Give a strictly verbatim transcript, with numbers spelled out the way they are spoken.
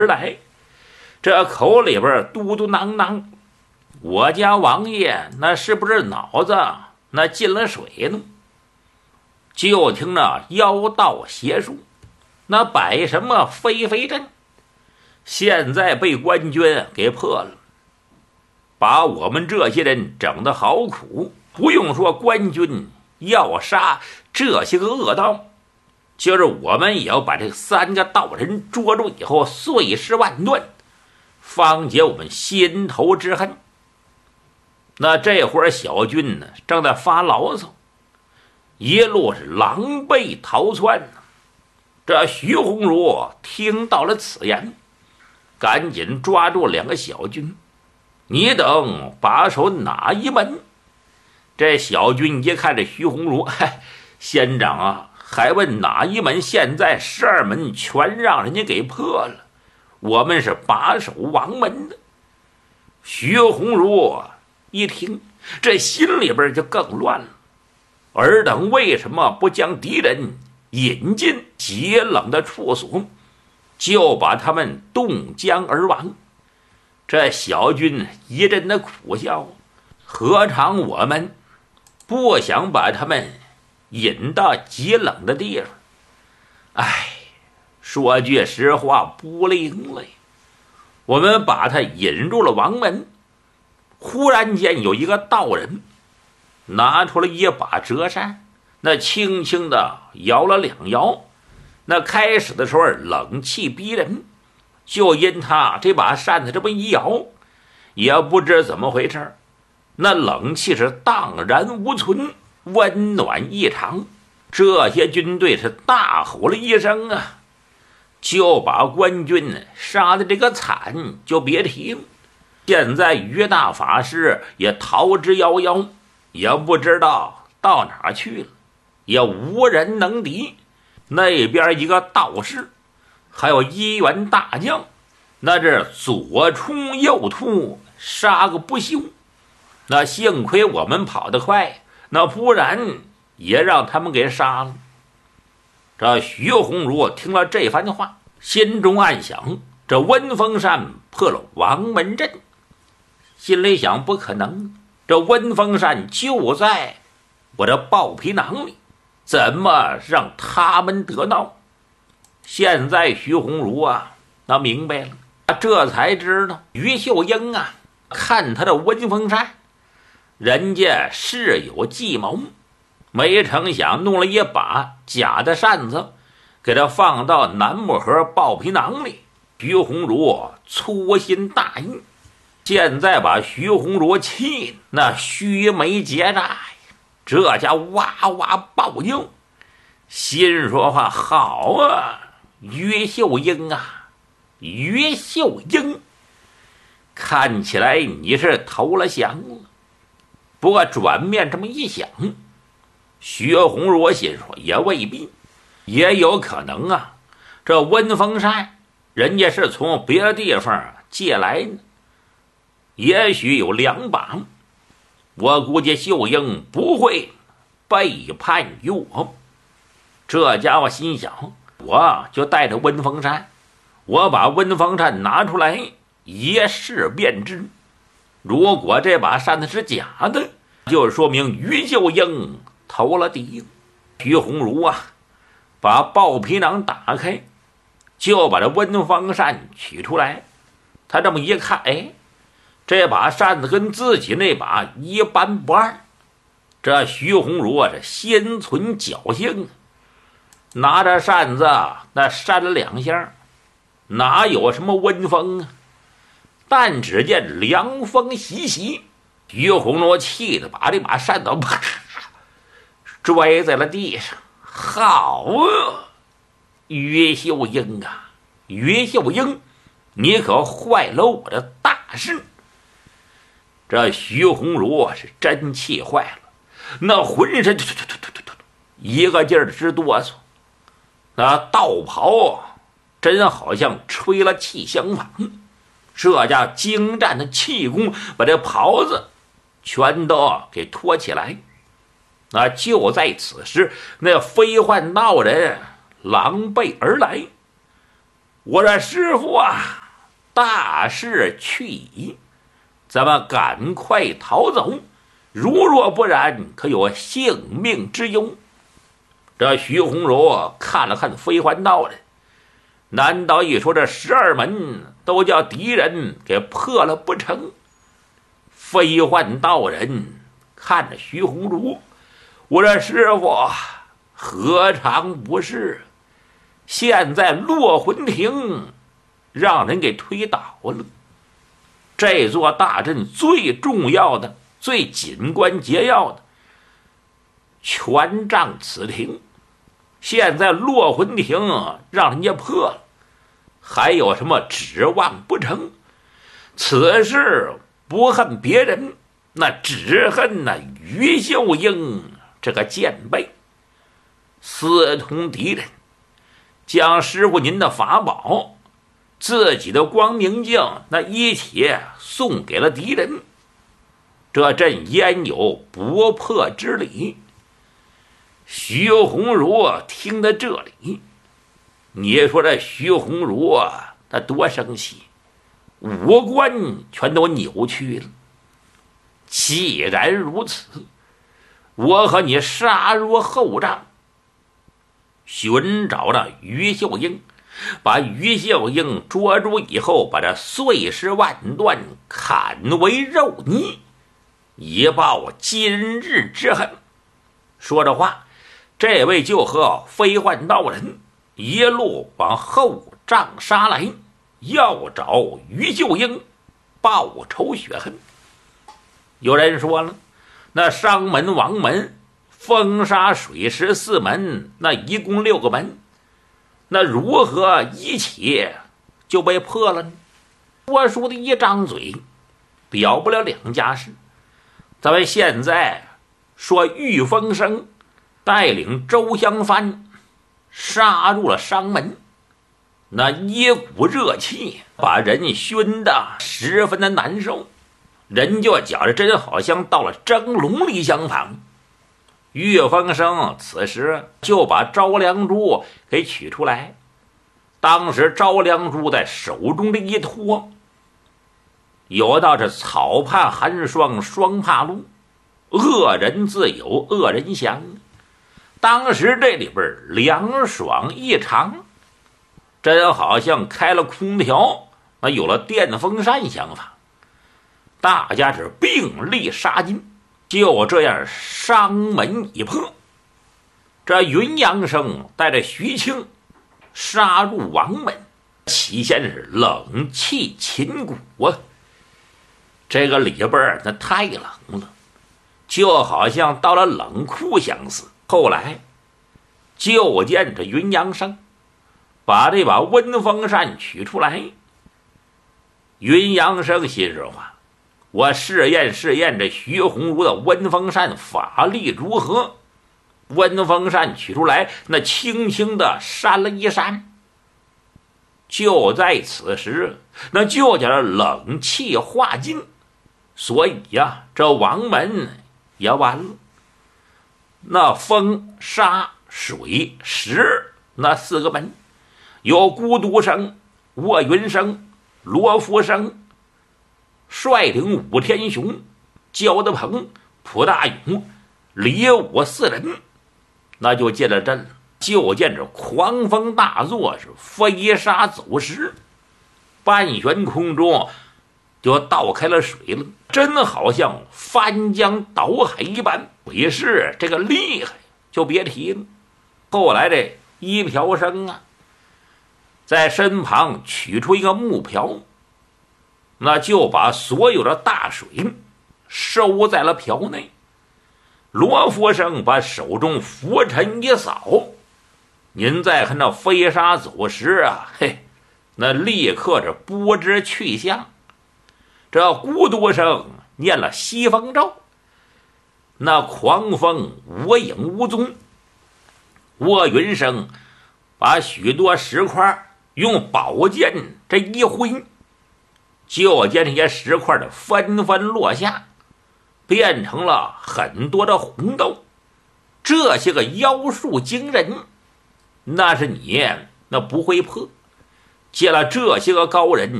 而来，这口里边嘟嘟囔囔，我家王爷那是不是脑子那进了水呢？就听那妖道邪术，那摆什么飞飞阵，现在被官军给破了，把我们这些人整得好苦。不用说官军要杀这些个恶道，就是我们也要把这三个道人捉住以后碎尸万段，方解我们心头之恨。那这会儿小军呢正在发牢骚，一路是狼狈逃窜。这徐鸿儒听到了此言，赶紧抓住两个小军，你等把守哪一门？这小军一看这徐鸿儒，嗨，县长啊，还问哪一门？现在十二门全让人家给破了，我们是把守王门的。徐鸿儒一听，这心里边就更乱了。尔等为什么不将敌人引进极冷的处所，就把他们冻僵而亡？这小军一阵的苦笑，何尝我们不想把他们引到极冷的地方？哎，说句实话，不灵了。我们把他引入了王门，忽然间有一个道人拿出了一把折扇，那轻轻的摇了两摇。那开始的时候冷气逼人，就因他这把扇子这么一摇，也不知怎么回事，那冷气是荡然无存，温暖异常。这些军队是大吼了一声啊，就把官军杀的这个惨就别提了。现在于大法师也逃之夭夭，也不知道到哪儿去了，也无人能敌。那边一个道士，还有一员大将，那是左冲右突，杀个不休。那幸亏我们跑得快，那不然也让他们给杀了。这徐鸿儒听了这番话，心中暗想，这温风扇破了王门阵，心里想不可能，这温风扇就在我这豹皮囊里，怎么让他们得到？现在徐鸿儒啊，那明白了，这才知道于秀英啊，看他的温风扇，人家是有计谋，没成想弄了一把假的扇子，给他放到南木盒豹皮囊里。徐鸿儒粗心大意，现在把徐鸿儒气那须眉结扎，这家哇哇爆叫，心说话好啊，于秀英啊，于秀英，看起来你是投了降了。不过转面这么一想，徐鸿儒心说也未必，也有可能啊，这温风扇人家是从别的地方借来的，也许有两把，我估计秀英不会背叛于我。这家伙心想，我就带着温风扇，我把温风扇拿出来一试便知。如果这把扇子是假的，就说明于秀英投了敌。徐鸿儒啊，把豹皮囊打开，就把这温风扇取出来。他这么一看，哎，这把扇子跟自己那把一般不二。这徐鸿儒啊，是心存侥幸，拿着扇子那扇了两下，哪有什么温风啊？但只见凉风习习，徐鸿儒气得把这把扇子啪摔在了地上。好啊，于秀英啊，于秀英，你可坏了我的大事。这徐鸿儒啊，是真气坏了，那浑身一个劲儿的直哆嗦，那道袍真好像吹了气相仿。这家精湛的气功把这袍子全都给托起来。那就在此时，那飞幻道人狼狈而来， 我说师傅啊，大势去矣，咱们赶快逃走，如若不然，可有性命之忧。这徐鸿儒看了看飞环道人，难道一说这十二门都叫敌人给破了不成？飞环道人看着徐鸿儒，我说师傅，何尝不是？现在落魂亭让人给推倒了，这座大阵最重要的、最紧关节要的权杖此亭，现在落魂亭让人家破了，还有什么指望不成？此事不恨别人，那只恨那于秀英这个贱婢，私通敌人，将师傅您的法宝、自己的光明镜那一起送给了敌人，这阵焉有不破之理？徐鸿儒听到这里，你说这徐鸿儒啊，他多生气，五官全都扭曲了。既然如此，我和你杀入后帐，寻找着于秀英，把于秀英捉住以后，把这碎尸万段，砍为肉泥，以报今日之恨。说着话，这位就和飞幻道人一路往后帐杀来，要找于秀英报仇雪恨。有人说了，那商门、王门、风沙、水石四门，那一共六个门，那如何一起就被破了呢？多数的一张嘴表不了两家事。咱们现在说玉风生带领周香帆杀入了商门，那一股热气把人熏得十分的难受，人就觉着真好像到了蒸笼里相仿。玉风生此时就把招良珠给取出来，当时招良珠在手中的一托，有道是草怕寒霜霜怕露，恶人自有恶人降。当时这里边凉爽异常，真好像开了空调，那有了电风扇相仿。大家是并力杀进，就这样商门一破，这云阳生带着徐庆杀入王门，起先是冷气秦骨啊，这个里边那太冷了，就好像到了冷库相似。后来就见这云阳生把这把温风扇取出来，云阳生心说话，我试验试验这徐鸿儒的温风扇法力如何。温风扇取出来，那轻轻的扇了一扇，就在此时，那就叫冷气化尽，所以呀、啊，这王门也完了。那风沙水石那四个门，有孤独生、卧云生、罗浮生率领武天雄、焦德鹏、蒲大勇、李武四人，那就进了阵了。就见着狂风大作，是飞沙走石，半悬空中就倒开了水了，真好像翻江倒海一般。鬼是这个厉害就别提了。后来这一瓢生啊，在身旁取出一个木瓢，那就把所有的大水收在了瓢内。罗福生把手中拂尘一扫，您再看那飞沙走石啊，嘿，那立刻是不知去向。这孤独生念了西风咒，那狂风无影无踪。卧云生把许多石块用宝剑这一挥，就见这些石块的纷纷落下，变成了很多的红豆。这些个妖术惊人，那是你那不会破， 见了这些个高人，